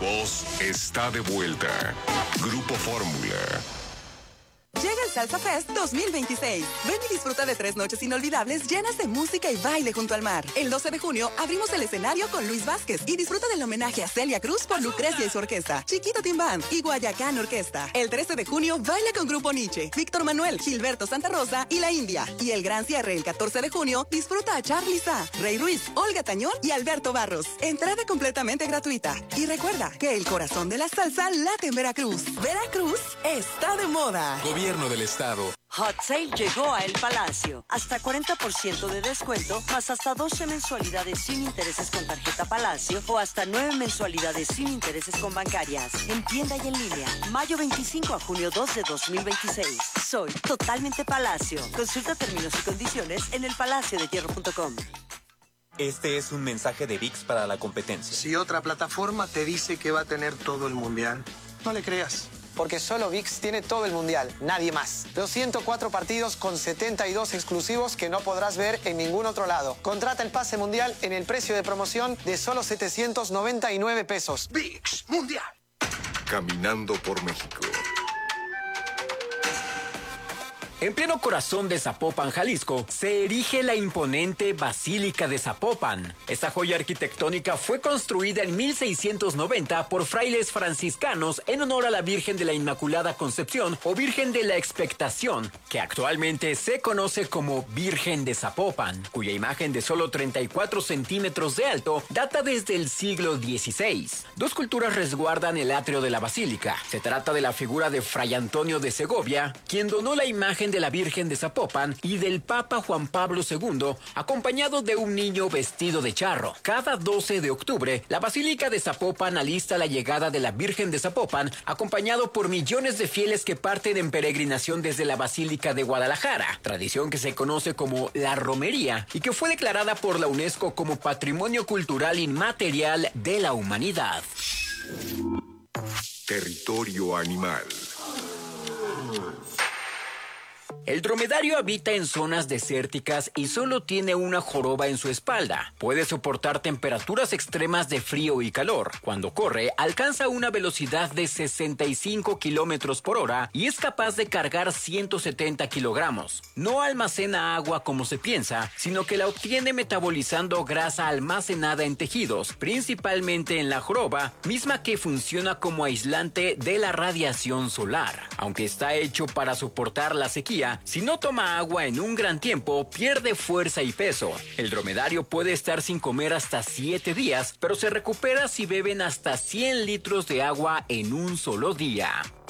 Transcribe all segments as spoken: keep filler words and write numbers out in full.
voz está de vuelta. Grupo Fórmula. Llega el Salsa Fest dos mil veintiséis. Ven y disfruta de tres noches inolvidables llenas de música y baile junto al mar. El doce de junio abrimos el escenario con Luis Vázquez y disfruta del homenaje a Celia Cruz por Lucrecia y su orquesta, Chiquito Team Band y Guayacán Orquesta. El trece de junio baila con Grupo Nietzsche, Víctor Manuel, Gilberto Santa Rosa y La India. Y el gran cierre el catorce de junio disfruta a Charly Sa, Rey Ruiz, Olga Tañón y Alberto Barros. Entrada completamente gratuita. Y recuerda que el corazón de la salsa late en Veracruz. Veracruz está de moda. Gobierno del Estado. Hot Sale llegó a El Palacio. Hasta cuarenta por ciento de descuento, más hasta doce mensualidades sin intereses con tarjeta Palacio o hasta nueve mensualidades sin intereses con bancarias. En tienda y en línea. Mayo veinticinco a junio dos de dos mil veintiséis. Soy totalmente Palacio. Consulta términos y condiciones en el palacio de hierro punto com. Este es un mensaje de V I X para la competencia. Si otra plataforma te dice que va a tener todo el mundial, no le creas. Porque solo V I X tiene todo el mundial, nadie más. Los ciento cuatro partidos con setenta y dos exclusivos que no podrás ver en ningún otro lado. Contrata el pase mundial en el precio de promoción de solo setecientos noventa y nueve pesos. V I X Mundial. Caminando por México. En pleno corazón de Zapopan, Jalisco, se erige la imponente Basílica de Zapopan. Esta joya arquitectónica fue construida en mil seiscientos noventa por frailes franciscanos en honor a la Virgen de la Inmaculada Concepción o Virgen de la Expectación, que actualmente se conoce como Virgen de Zapopan, cuya imagen de solo treinta y cuatro centímetros de alto data desde el siglo dieciséis. Dos culturas resguardan el atrio de la basílica. Se trata de la figura de Fray Antonio de Segovia, quien donó la imagen de la Virgen de Zapopan, y del Papa Juan Pablo segundo, acompañado de un niño vestido de charro. Cada doce de octubre, la Basílica de Zapopan alista la llegada de la Virgen de Zapopan, acompañado por millones de fieles que parten en peregrinación desde la Basílica de Guadalajara, tradición que se conoce como la romería y que fue declarada por la UNESCO como Patrimonio Cultural Inmaterial de la Humanidad. Territorio animal. El dromedario habita en zonas desérticas y solo tiene una joroba en su espalda. Puede soportar temperaturas extremas de frío y calor. Cuando corre, alcanza una velocidad de sesenta y cinco kilómetros por hora y es capaz de cargar ciento setenta kilogramos. No almacena agua como se piensa, sino que la obtiene metabolizando grasa almacenada en tejidos, principalmente en la joroba, misma que funciona como aislante de la radiación solar. Aunque está hecho para soportar la sequía, si no toma agua en un gran tiempo, pierde fuerza y peso. El dromedario puede estar sin comer hasta siete días, pero se recupera si beben hasta cien litros de agua en un solo día.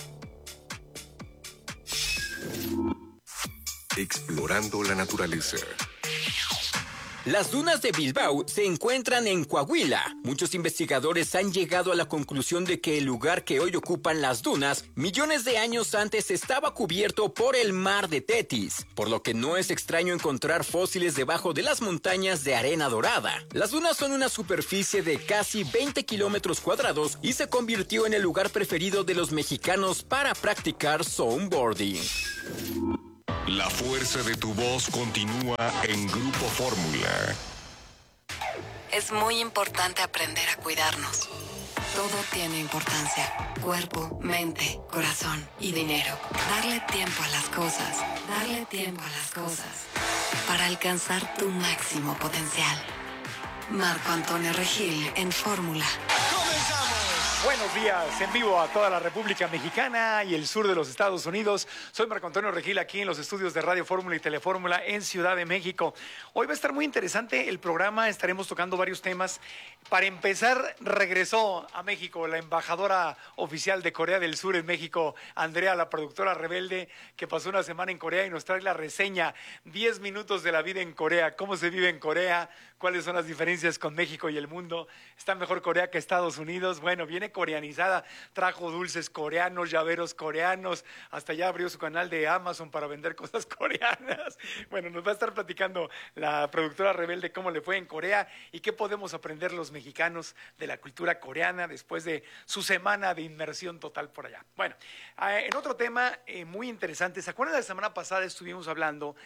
Explorando la naturaleza. Las dunas de Bilbao se encuentran en Coahuila. Muchos investigadores han llegado a la conclusión de que el lugar que hoy ocupan las dunas, millones de años antes estaba cubierto por el mar de Tetis, por lo que no es extraño encontrar fósiles debajo de las montañas de arena dorada. Las dunas son una superficie de casi veinte kilómetros cuadrados y se convirtió en el lugar preferido de los mexicanos para practicar snowboarding. La fuerza de tu voz continúa en Grupo Fórmula. Es muy importante aprender a cuidarnos. Todo tiene importancia. Cuerpo, mente, corazón y dinero. Darle tiempo a las cosas. Darle tiempo a las cosas. Para alcanzar tu máximo potencial. Marco Antonio Regil en Fórmula. Buenos días, en vivo a toda la República Mexicana y el sur de los Estados Unidos. Soy Marco Antonio Regil aquí en los estudios de Radio Fórmula y Telefórmula en Ciudad de México. Hoy va a estar muy interesante el programa, estaremos tocando varios temas. Para empezar, regresó a México la embajadora oficial de Corea del Sur en México, Andrea, la productora rebelde, que pasó una semana en Corea y nos trae la reseña, diez minutos de la vida en Corea, cómo se vive en Corea, cuáles son las diferencias con México y el mundo. ¿Está mejor Corea que Estados Unidos? Bueno, viene coreanizada, trajo dulces coreanos, llaveros coreanos, hasta ya abrió su canal de Amazon para vender cosas coreanas. Bueno, nos va a estar platicando la productora rebelde cómo le fue en Corea y qué podemos aprender los mexicanos de la cultura coreana después de su semana de inmersión total por allá. Bueno, eh, en otro tema eh, muy interesante, ¿se acuerdan de la semana pasada estuvimos hablando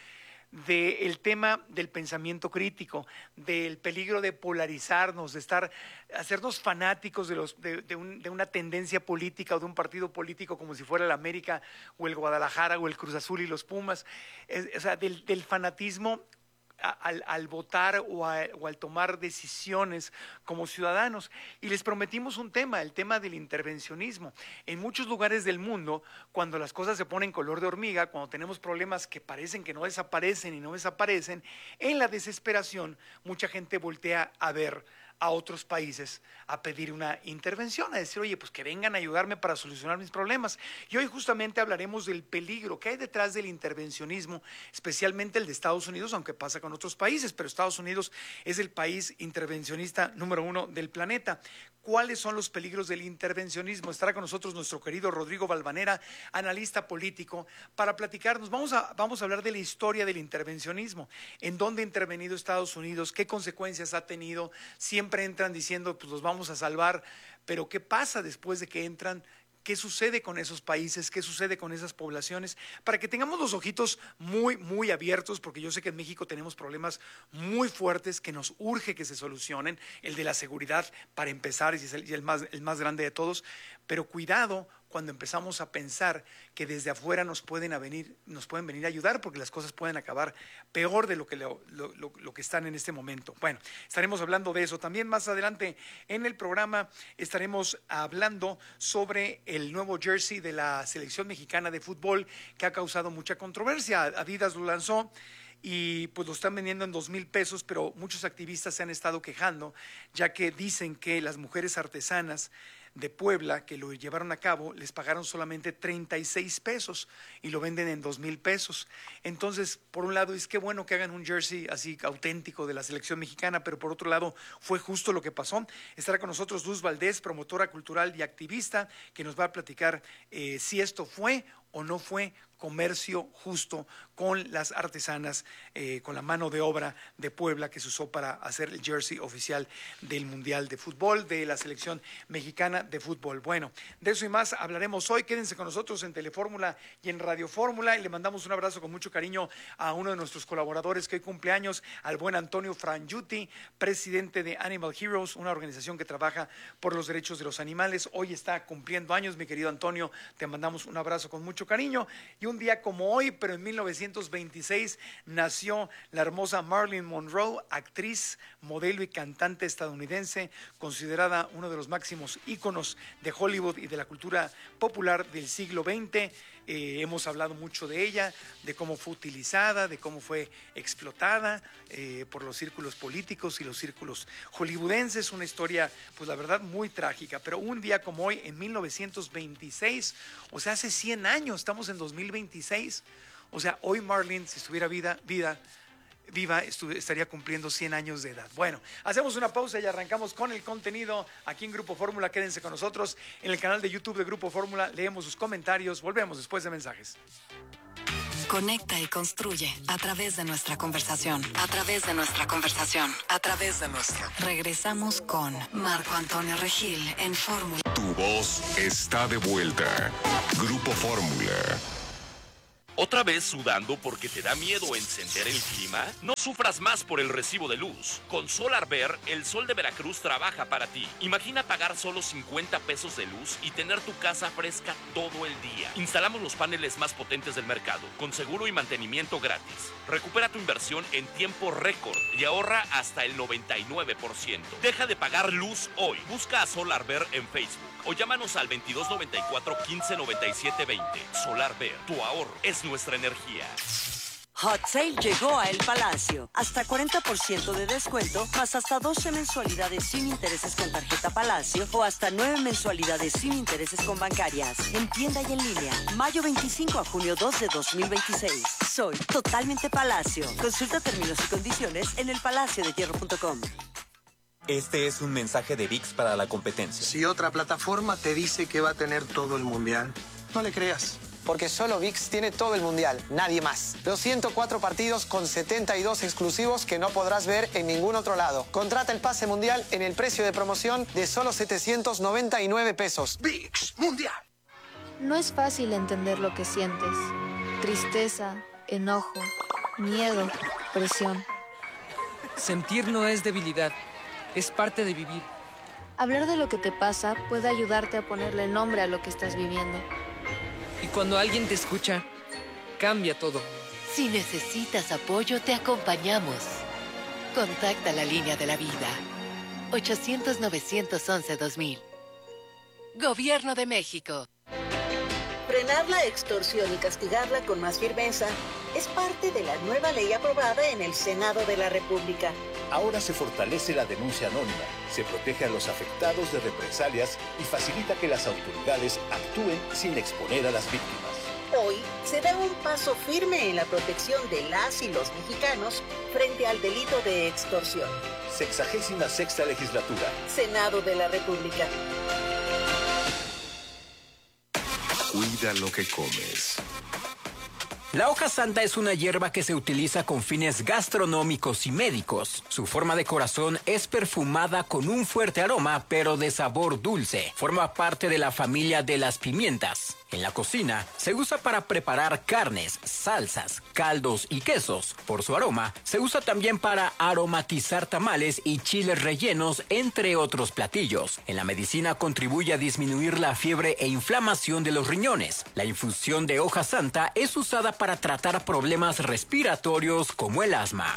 del tema del pensamiento crítico, del peligro de polarizarnos, de estar, hacernos fanáticos de, los, de, de, un, de una tendencia política o de un partido político como si fuera el América o el Guadalajara o el Cruz Azul y los Pumas, es, o sea, del, del fanatismo Al, al votar o, a, o al tomar decisiones como ciudadanos. Y les prometimos un tema, el tema del intervencionismo. En muchos lugares del mundo, cuando las cosas se ponen color de hormiga, cuando tenemos problemas que parecen que no desaparecen y no desaparecen, en la desesperación mucha gente voltea a ver a otros países a pedir una intervención, a decir, oye, pues que vengan a ayudarme para solucionar mis problemas. Y hoy justamente hablaremos del peligro que hay detrás del intervencionismo, especialmente el de Estados Unidos, aunque pasa con otros países, pero Estados Unidos es el país intervencionista número uno del planeta. ¿Cuáles son los peligros del intervencionismo? Estará con nosotros nuestro querido Rodrigo Valvanera, analista político, para platicarnos. Vamos a, vamos a hablar de la historia del intervencionismo, en dónde ha intervenido Estados Unidos, qué consecuencias ha tenido. Siempre entran diciendo, pues los vamos a salvar, pero ¿qué pasa después de que entran? ¿Qué sucede con esos países? ¿Qué sucede con esas poblaciones? Para que tengamos los ojitos muy, muy abiertos, porque yo sé que en México tenemos problemas muy fuertes que nos urge que se solucionen. El de la seguridad, para empezar, y es el, y el, más, el más grande de todos. Pero cuidado cuando empezamos a pensar que desde afuera nos pueden, a venir, nos pueden venir a ayudar, porque las cosas pueden acabar peor de lo que, lo, lo, lo, lo que están en este momento. Bueno, estaremos hablando de eso. También más adelante en el programa estaremos hablando sobre el nuevo jersey de la selección mexicana de fútbol, que ha causado mucha controversia. Adidas lo lanzó y pues lo están vendiendo en dos mil pesos, pero muchos activistas se han estado quejando, ya que dicen que las mujeres artesanas de Puebla que lo llevaron a cabo les pagaron solamente treinta y seis pesos y lo venden en dos mil pesos. Entonces, por un lado es que bueno que hagan un jersey así auténtico de la selección mexicana, pero por otro lado fue justo lo que pasó. Estará con nosotros Luz Valdés, promotora cultural y activista, que nos va a platicar eh, si esto fue o no fue comercio justo con las artesanas, eh, con la mano de obra de Puebla que se usó para hacer el jersey oficial del Mundial de Fútbol de la selección mexicana de fútbol. Bueno, de eso y más hablaremos hoy. Quédense con nosotros en Telefórmula y en Radio Fórmula, y le mandamos un abrazo con mucho cariño a uno de nuestros colaboradores que hoy cumpleaños, al buen Antonio Frangiuti, presidente de Animal Heroes, una organización que trabaja por los derechos de los animales. Hoy está cumpliendo años, mi querido Antonio, te mandamos un abrazo con mucho cariño. Y un día como hoy, pero en mil novecientos veintiséis, nació la hermosa Marilyn Monroe, actriz, modelo y cantante estadounidense, considerada uno de los máximos íconos de Hollywood y de la cultura popular del siglo veinte. Eh, hemos hablado mucho de ella, de cómo fue utilizada, de cómo fue explotada eh, por los círculos políticos y los círculos hollywoodenses. Una historia, pues la verdad, muy trágica. Pero un día como hoy, en mil novecientos veintiséis, o sea, hace cien años, estamos en dos mil veintiséis. O sea, hoy Marilyn, si estuviera vida, vida, viva, estu- estaría cumpliendo cien años de edad. Bueno, hacemos una pausa y arrancamos con el contenido aquí en Grupo Fórmula. Quédense con nosotros en el canal de YouTube de Grupo Fórmula. Leemos sus comentarios. Volvemos después de mensajes. Conecta y construye a través de nuestra conversación. A través de nuestra conversación. A través de nuestra. Regresamos con Marco Antonio Regil en Fórmula. Tu voz está de vuelta. Grupo Fórmula. ¿Otra vez sudando porque te da miedo encender el clima? No sufras más por el recibo de luz. Con SolarVer, el sol de Veracruz trabaja para ti. Imagina pagar solo cincuenta pesos de luz y tener tu casa fresca todo el día. Instalamos los paneles más potentes del mercado, con seguro y mantenimiento gratis. Recupera tu inversión en tiempo récord y ahorra hasta el noventa y nueve por ciento. Deja de pagar luz hoy. Busca a SolarVer en Facebook o llámanos al veintidós noventa y cuatro, quince noventa y siete veinte. SolarVer, tu ahorro es nuestra energía. Hot Sale llegó a El Palacio. Hasta cuarenta por ciento de descuento, más hasta doce mensualidades sin intereses con tarjeta Palacio o hasta nueve mensualidades sin intereses con bancarias. En tienda y en línea. Mayo veinticinco a junio dos de dos mil veintiséis. Soy totalmente Palacio. Consulta términos y condiciones en el palacio de hierro punto com. Este es un mensaje de ViX para la competencia. Si otra plataforma te dice que va a tener todo el mundial, no le creas. Porque solo ViX tiene todo el mundial, nadie más. Los ciento cuatro partidos con setenta y dos exclusivos que no podrás ver en ningún otro lado. Contrata el pase mundial en el precio de promoción de solo setecientos noventa y nueve pesos. ViX Mundial. No es fácil entender lo que sientes. Tristeza, enojo, miedo, presión. Sentir no es debilidad, es parte de vivir. Hablar de lo que te pasa puede ayudarte a ponerle nombre a lo que estás viviendo. Y cuando alguien te escucha, cambia todo. Si necesitas apoyo, te acompañamos. Contacta la línea de la vida. ochocientos, novecientos once, dos mil. Gobierno de México. Frenar la extorsión y castigarla con más firmeza es parte de la nueva ley aprobada en el Senado de la República. Ahora se fortalece la denuncia anónima, se protege a los afectados de represalias y facilita que las autoridades actúen sin exponer a las víctimas. Hoy se da un paso firme en la protección de las y los mexicanos frente al delito de extorsión. Sexagésima sexta legislatura. Senado de la República. Cuida lo que comes. La hoja santa es una hierba que se utiliza con fines gastronómicos y médicos. Su forma de corazón es perfumada con un fuerte aroma, pero de sabor dulce. Forma parte de la familia de las pimientas. En la cocina se usa para preparar carnes, salsas, caldos y quesos. Por su aroma, se usa también para aromatizar tamales y chiles rellenos, entre otros platillos. En la medicina contribuye a disminuir la fiebre e inflamación de los riñones. La infusión de hoja santa es usada para tratar problemas respiratorios como el asma.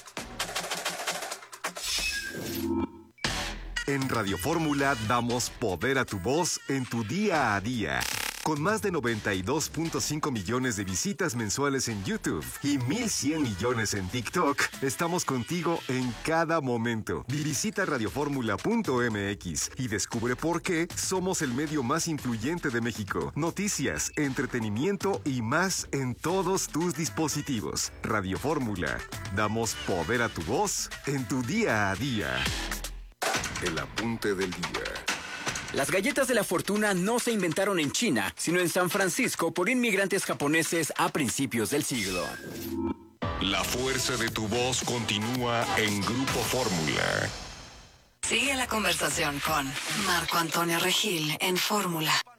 En Radio Fórmula damos poder a tu voz en tu día a día. Con más de noventa y dos punto cinco millones de visitas mensuales en YouTube y mil cien millones en TikTok, estamos contigo en cada momento. Visita radioformula punto m x y descubre por qué somos el medio más influyente de México. Noticias, entretenimiento y más en todos tus dispositivos. Radio Fórmula. Damos poder a tu voz en tu día a día. El apunte del día. Las galletas de la fortuna no se inventaron en China, sino en San Francisco por inmigrantes japoneses a principios del siglo. La fuerza de tu voz continúa en Grupo Fórmula. Sigue la conversación con Marco Antonio Regil en Fórmula.